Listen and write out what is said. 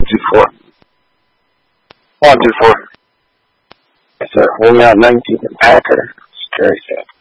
124. 124. Yes, sir. Holding out 19 and Packer. Scary stuff.